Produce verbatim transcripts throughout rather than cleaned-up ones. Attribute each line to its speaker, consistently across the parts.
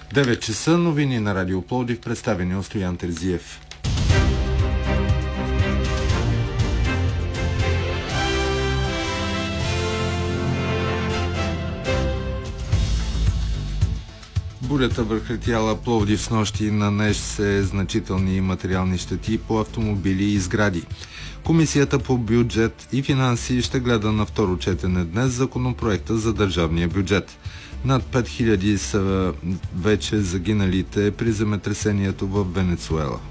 Speaker 1: девет часа, новини на Радио Пловдив, представени от Стоян Терзиев. Бурята върхлетяла Пловдив с нощи нанесе значителни материални щети по автомобили и сгради. Комисията по бюджет и финанси ще гледа на второ четене днес законопроекта за държавния бюджет. Над пет хиляди са вече загиналите при земетресението в Венецуела.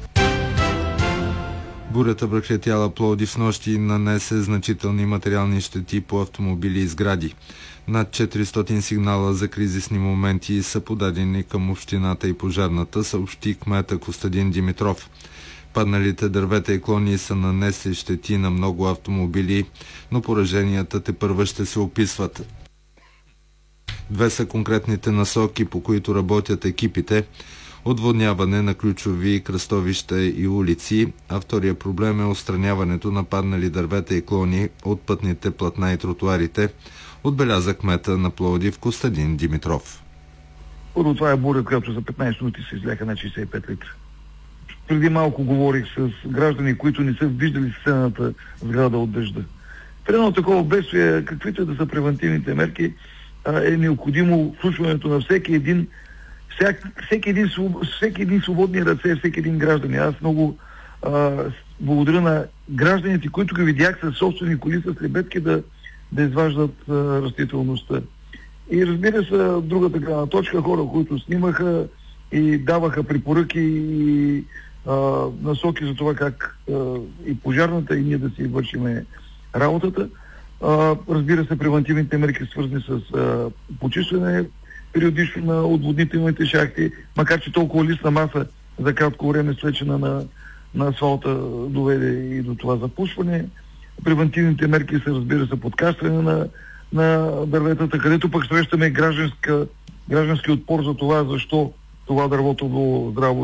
Speaker 1: Бурята върхлетяла Пловдив с нощи нанесе значителни материални щети по автомобили и сгради. Над четиристотин сигнала за кризисни моменти са подадени към общината и пожарната, съобщи кмета Костадин Димитров. Падналите дървета и клони са нанесли щети на много автомобили, но пораженията тепърва ще се описват. Две са конкретните насоки, по които работят екипите: отводняване на ключови кръстовища и улици, а втория проблем е отстраняването на паднали дървета и клони от пътните платна и тротуарите, отбеляза кмета на Пловдив Костадин Димитров.
Speaker 2: Първо, това е буря, която за петнайсет минути се изляха на шейсет и пет литра. Преди малко говорих с граждани, които не са виждали сцената сграда от дъжда. При едно такова бедствие, каквито да са превентивните мерки, е необходимо включването на всеки един Всяк, всеки, един, всеки един свободни ръце, всеки един гражданин. Аз много а, благодаря на гражданите, които ги видях със собствени коли, с лебедки да, да изваждат а, растителността. И разбира се, другата гледна точка, хора, които снимаха и даваха препоръки и а, насоки за това как а, и пожарната, и ние да си вършиме работата. А, разбира се, превентивните мерки, свързани с а, почистване периодично на отводнителните шахти, макар че толкова лисна маса за кратко време свлечена на, на асфалта доведе и до това запушване. Превентивните мерки са, разбира се, подкастване на, на дърветата, където пък срещаме гражданска, граждански отпор за това, защо това дървото било здраво